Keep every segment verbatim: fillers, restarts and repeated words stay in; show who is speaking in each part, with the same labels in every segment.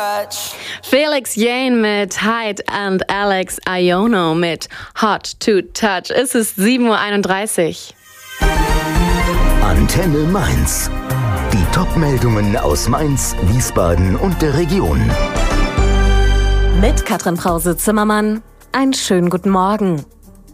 Speaker 1: touch.
Speaker 2: Felix Jaehn mit Hyde und Alex Iono mit Hot to Touch. Es ist sieben Uhr einunddreißig.
Speaker 3: Antenne Mainz. Die Top-Meldungen aus Mainz, Wiesbaden und der Region.
Speaker 4: Mit Katrin Brause-Zimmermann. Einen schönen guten Morgen.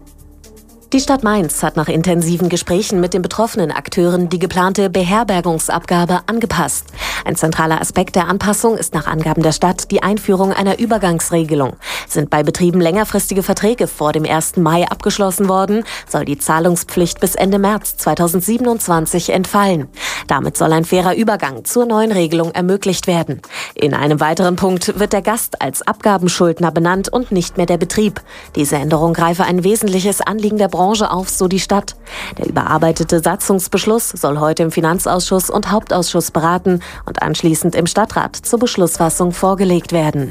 Speaker 4: Die Stadt Mainz hat nach intensiven Gesprächen mit den betroffenen Akteuren die geplante Beherbergungsabgabe angepasst. Ein zentraler Aspekt der Anpassung ist nach Angaben der Stadt die Einführung einer Übergangsregelung. Sind bei Betrieben längerfristige Verträge vor dem ersten Mai abgeschlossen worden, soll die Zahlungspflicht bis Ende März zweitausendsiebenundzwanzig entfallen. Damit soll ein fairer Übergang zur neuen Regelung ermöglicht werden. In einem weiteren Punkt wird der Gast als Abgabenschuldner benannt und nicht mehr der Betrieb. Diese Änderung greife ein wesentliches Anliegen der Branche auf, so die Stadt. Der überarbeitete Satzungsbeschluss soll heute im Finanzausschuss und Hauptausschuss beraten und anschließend im Stadtrat zur Beschlussfassung vorgelegt werden.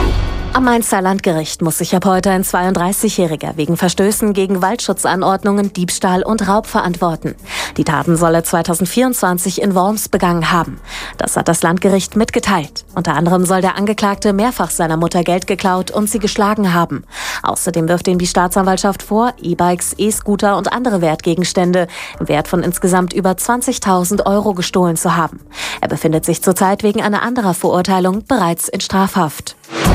Speaker 4: Am Mainzer Landgericht muss sich ab heute ein zweiunddreißigjähriger wegen Verstößen gegen Waldschutzanordnungen, Diebstahl und Raub verantworten. Die Taten soll er zweitausendvierundzwanzig in Worms begangen haben. Das hat das Landgericht mitgeteilt. Unter anderem soll der Angeklagte mehrfach seiner Mutter Geld geklaut und sie geschlagen haben. Außerdem wirft ihm die Staatsanwaltschaft vor, E-Bikes, E-Scooter und andere Wertgegenstände im Wert von insgesamt über zwanzigtausend Euro gestohlen zu haben. Er befindet sich zurzeit wegen einer anderen Verurteilung bereits in Strafhaft.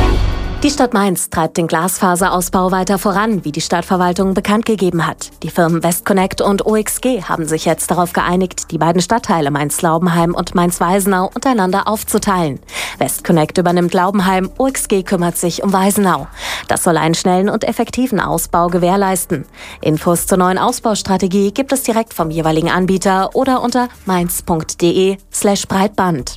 Speaker 4: Die Stadt Mainz treibt den Glasfaserausbau weiter voran, wie die Stadtverwaltung bekannt gegeben hat. Die Firmen Westconnect und O X G haben sich jetzt darauf geeinigt, die beiden Stadtteile Mainz-Laubenheim und Mainz-Weisenau untereinander aufzuteilen. Westconnect übernimmt Laubenheim, O X G kümmert sich um Weisenau. Das soll einen schnellen und effektiven Ausbau gewährleisten. Infos zur neuen Ausbaustrategie gibt es direkt vom jeweiligen Anbieter oder unter mainz.de slash Breitband.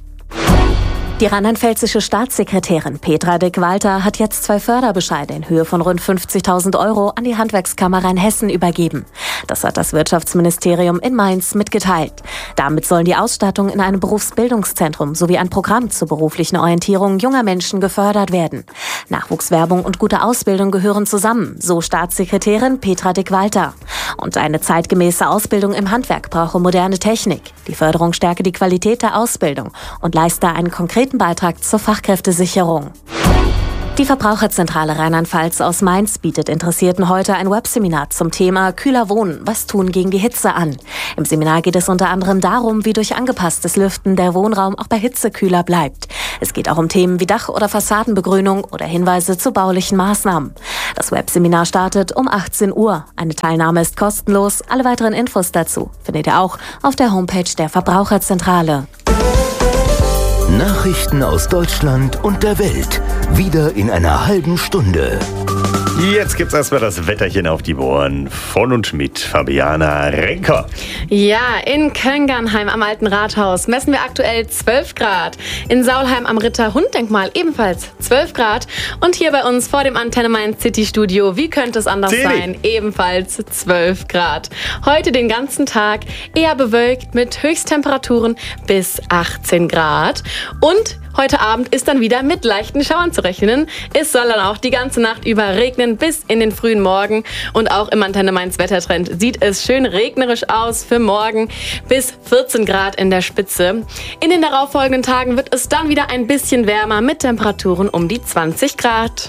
Speaker 4: Die rheinland-pfälzische Staatssekretärin Petra Dick-Walter hat jetzt zwei Förderbescheide in Höhe von rund fünfzigtausend Euro an die Handwerkskammer Rheinhessen übergeben. Das hat das Wirtschaftsministerium in Mainz mitgeteilt. Damit sollen die Ausstattung in einem Berufsbildungszentrum sowie ein Programm zur beruflichen Orientierung junger Menschen gefördert werden. Nachwuchswerbung und gute Ausbildung gehören zusammen, so Staatssekretärin Petra Dick-Walter. Und eine zeitgemäße Ausbildung im Handwerk brauche moderne Technik. Die Förderung stärke die Qualität der Ausbildung und leiste einen konkreten Beitrag zur Fachkräftesicherung. Die Verbraucherzentrale Rheinland-Pfalz aus Mainz bietet Interessierten heute ein Webseminar zum Thema Kühler wohnen, was tun gegen die Hitze an. Im Seminar geht es unter anderem darum, wie durch angepasstes Lüften der Wohnraum auch bei Hitze kühler bleibt. Es geht auch um Themen wie Dach- oder Fassadenbegrünung oder Hinweise zu baulichen Maßnahmen. Das Webseminar startet um achtzehn Uhr. Eine Teilnahme ist kostenlos. Alle weiteren Infos dazu findet ihr auch auf der Homepage der Verbraucherzentrale.
Speaker 3: Nachrichten aus Deutschland und der Welt. Wieder in einer halben Stunde.
Speaker 5: Jetzt gibt's erstmal das Wetterchen auf die Ohren von und mit Fabiana Renker.
Speaker 2: Ja, in Köngernheim am Alten Rathaus messen wir aktuell zwölf Grad. In Saulheim am Ritter-Hund-Denkmal ebenfalls zwölf Grad. Und hier bei uns vor dem Antenne Mainz City Studio, wie könnte es anders
Speaker 5: Tilly.
Speaker 2: sein? Ebenfalls zwölf Grad. Heute den ganzen Tag eher bewölkt mit Höchsttemperaturen bis achtzehn Grad. Und heute Abend ist dann wieder mit leichten Schauern zu rechnen. Es soll dann auch die ganze Nacht über regnen bis in den frühen Morgen. Und auch im Antenne Mainz Wettertrend sieht es schön regnerisch aus für morgen bis vierzehn Grad in der Spitze. In den darauffolgenden Tagen wird es dann wieder ein bisschen wärmer mit Temperaturen um die zwanzig Grad.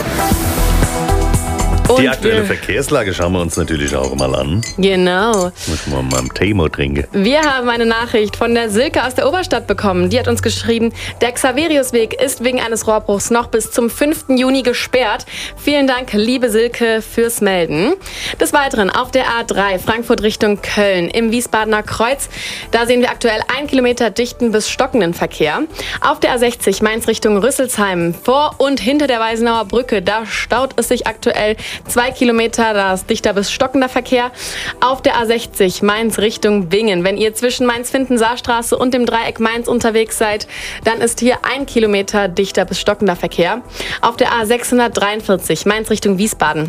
Speaker 5: Die
Speaker 2: Und
Speaker 5: aktuelle
Speaker 2: wir-
Speaker 5: Verkehrslage schauen wir uns natürlich auch mal an.
Speaker 2: Genau.
Speaker 5: Muss man mal einen Temo trinken.
Speaker 2: Wir haben eine Nachricht von der Silke aus der Oberstadt bekommen. Die hat uns geschrieben, der Xaveriusweg ist wegen eines Rohrbruchs noch bis zum fünften Juni gesperrt. Vielen Dank, liebe Silke, fürs Melden. Des Weiteren auf der A drei Frankfurt Richtung Köln im Wiesbadener Kreuz. Da sehen wir aktuell ein Kilometer dichten bis stockenden Verkehr. Auf der A sechzig Mainz Richtung Rüsselsheim vor und hinter der Weisenauer Brücke. Da staut es sich aktuell zwei Kilometer, da ist dichter bis stockender Verkehr. Auf der A sechzig Mainz Richtung Bingen. Wenn ihr zwischen Mainz-Finden-Saarstraße und dem Dreieck Mainz unterwegs seid, dann ist hier ein Kilometer dichter bis stockender Verkehr. Auf der A sechshundertdreiundvierzig Mainz Richtung Wiesbaden.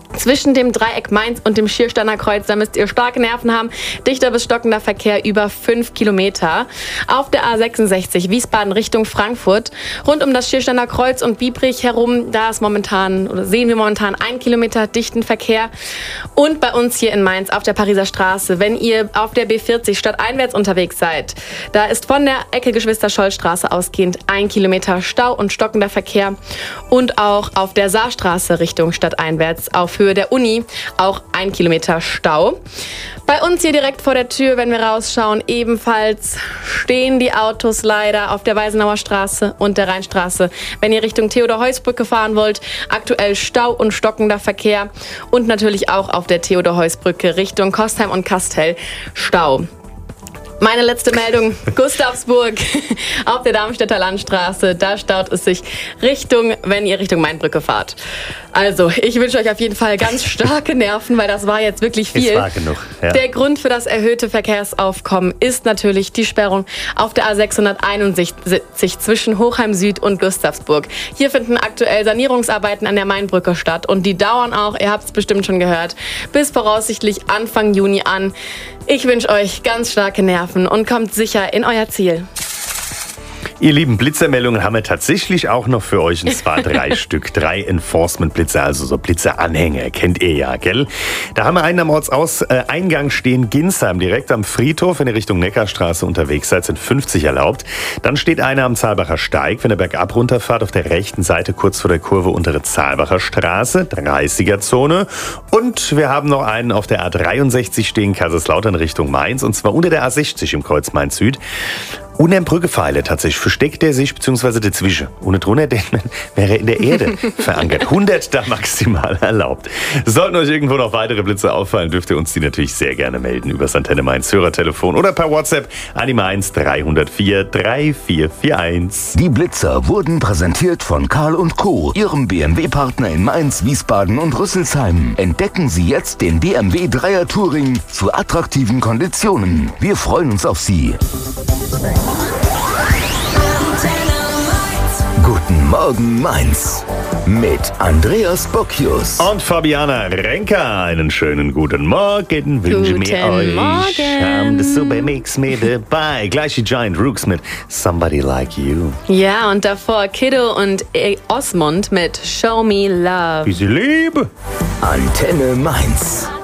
Speaker 2: Zwischen dem Dreieck Mainz und dem Schiersteiner Kreuz, da müsst ihr starke Nerven haben. Dichter bis stockender Verkehr über fünf Kilometer. Auf der A sechsundsechzig Wiesbaden Richtung Frankfurt. Rund um das Schiersteiner Kreuz und Biebrich herum, da ist momentan, oder sehen wir momentan ein Kilometer dichten Verkehr. Und bei uns hier in Mainz auf der Pariser Straße, wenn ihr auf der B vierzig stadteinwärts unterwegs seid, da ist von der Ecke Geschwister-Scholl-Straße ausgehend ein Kilometer Stau und stockender Verkehr. Und auch auf der Saarstraße Richtung stadteinwärts auf Höhe der Uni auch ein Kilometer Stau. Bei uns hier direkt vor der Tür, wenn wir rausschauen, ebenfalls stehen die Autos leider auf der Weisenauer Straße und der Rheinstraße. Wenn ihr Richtung Theodor-Heuss-Brücke fahren wollt, aktuell Stau und stockender Verkehr und natürlich auch auf der Theodor-Heuss-Brücke Richtung Kostheim und Kastel Stau. Meine letzte Meldung, Gustavsburg auf der Darmstädter Landstraße. Da staut es sich Richtung, wenn ihr Richtung Mainbrücke fahrt. Also, ich wünsche euch auf jeden Fall ganz starke Nerven, weil das war jetzt wirklich viel.
Speaker 5: Es war genug, ja.
Speaker 2: Der Grund für das erhöhte Verkehrsaufkommen ist natürlich die Sperrung auf der A sechshunderteinundsiebzig zwischen Hochheim Süd und Gustavsburg. Hier finden aktuell Sanierungsarbeiten an der Mainbrücke statt und die dauern auch, ihr habt es bestimmt schon gehört, bis voraussichtlich Anfang Juni an. Ich wünsche euch ganz starke Nerven und kommt sicher in euer Ziel.
Speaker 5: Ihr lieben, Blitzermeldungen haben wir tatsächlich auch noch für euch, und zwar drei Stück. Drei Enforcement-Blitzer, also so Blitzeranhänger, kennt ihr ja, gell? Da haben wir einen am Ortseingang stehen, Ginsheim, direkt am Friedhof. Wenn ihr Richtung Neckarstraße unterwegs seid, sind fünfzig erlaubt. Dann steht einer am Zahlbacher Steig, wenn ihr bergab runterfahrt, auf der rechten Seite kurz vor der Kurve untere Zahlbacher Straße, dreißiger-Zone. Und wir haben noch einen auf der A dreiundsechzig stehen, Kaiserslautern Richtung Mainz, und zwar unter der A sechzig im Kreuz Mainz Süd. Unter dem Brückepfeiler tatsächlich versteckt er sich, beziehungsweise dazwischen. Ohne drunter, denn wäre er in der Erde verankert. hundert da maximal erlaubt. Sollten euch irgendwo noch weitere Blitze auffallen, dürft ihr uns die natürlich sehr gerne melden über das Antenne Mainz Hörertelefon oder per WhatsApp an die Mainz drei null vier drei vier vier eins.
Speaker 3: Die Blitzer wurden präsentiert von Karl und Co., Ihrem B M W-Partner in Mainz, Wiesbaden und Rüsselsheim. Entdecken Sie jetzt den B M W Dreier Touring zu attraktiven Konditionen. Wir freuen uns auf Sie. Guten Morgen Mainz mit Andreas Bocchius
Speaker 5: und Fabiana Renker. Einen schönen guten Morgen wünschen wir euch.
Speaker 2: Morgen.
Speaker 5: Haben das Supermix mit dabei. Gleich die Giant Rooks mit Somebody Like You.
Speaker 2: Ja, und davor Kiddo und Osmond mit Show Me Love.
Speaker 5: Diese Liebe.
Speaker 3: Antenne Mainz.